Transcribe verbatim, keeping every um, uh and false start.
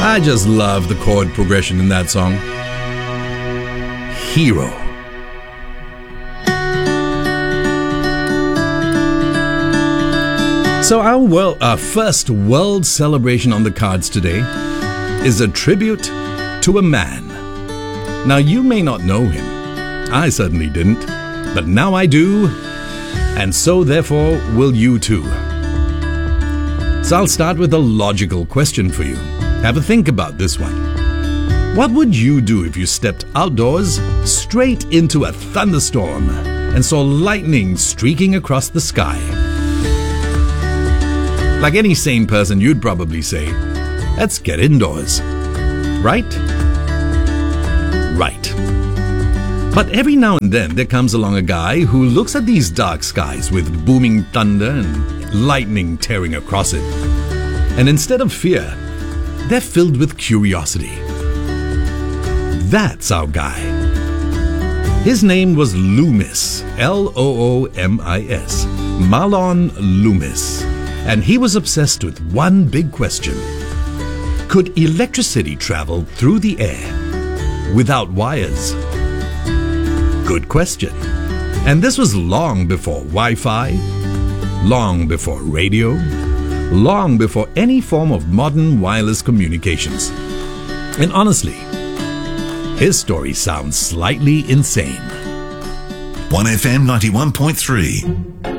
I just love the chord progression in that song. Hero. So our, world, our first world celebration on the cards today is a tribute to a man. Now you may not know him. I certainly didn't, but now I do, and so therefore will you too. So I'll start with a logical question for you. Have a think about this one. What would you do if you stepped outdoors straight into a thunderstorm and saw lightning streaking across the sky? Like any sane person, you'd probably say, let's get indoors. Right? Right. But every now and then there comes along a guy who looks at these dark skies with booming thunder and lightning tearing across it. And instead of fear, they're filled with curiosity. That's our guy. His name was Loomis, L O O M I S, Mahlon Loomis. And he was obsessed with one big question. Could electricity travel through the air without wires? Good question. And this was long before Wi-Fi, long before radio, long before any form of modern wireless communications. And honestly, his story sounds slightly insane. one F M ninety-one point three